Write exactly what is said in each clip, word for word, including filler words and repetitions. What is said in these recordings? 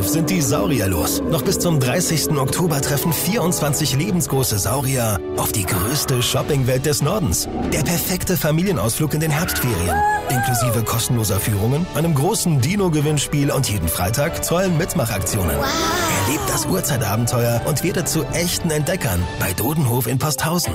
Dorf sind die Saurier los. Noch bis zum dreißigsten Oktober treffen vierundzwanzig lebensgroße Saurier auf die größte Shoppingwelt des Nordens. Der perfekte Familienausflug in den Herbstferien. Inklusive kostenloser Führungen, einem großen Dino-Gewinnspiel und jeden Freitag tollen Mitmachaktionen. Wow. Erlebt das Urzeitabenteuer und werdet zu echten Entdeckern bei Dodenhof in Posthausen.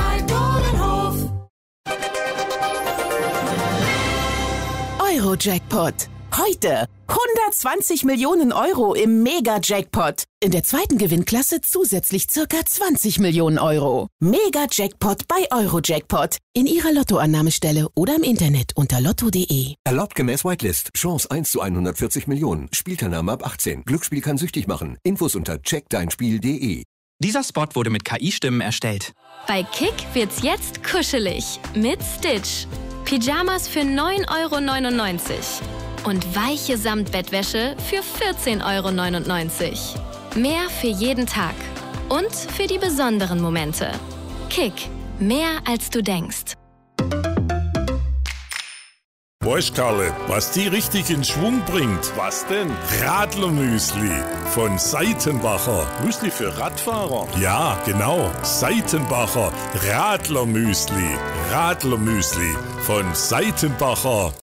Euro-Jackpot. Heute hundertzwanzig Millionen Euro im Mega-Jackpot. In der zweiten Gewinnklasse zusätzlich circa zwanzig Millionen Euro. Mega-Jackpot bei Euro-Jackpot. In Ihrer Lottoannahmestelle oder im Internet unter lotto punkt de. Erlaubt gemäß Whitelist. Chance eins zu hundertvierzig Millionen. Spielteilnahme ab achtzehn. Glücksspiel kann süchtig machen. Infos unter check dein spiel punkt de. Dieser Spot wurde mit K I-Stimmen erstellt. Bei Kick wird's jetzt kuschelig. Mit Stitch. Pyjamas für neun Euro neunundneunzig. Und weiche Samtbettwäsche für vierzehn Euro neunundneunzig. Mehr für jeden Tag. Und für die besonderen Momente. Kick. Mehr als du denkst. Weißt Karle, was die richtig in Schwung bringt? Was denn? Radlermüsli von Seitenbacher. Müsli für Radfahrer? Ja, genau. Seitenbacher Radlermüsli. Radlermüsli von Seitenbacher.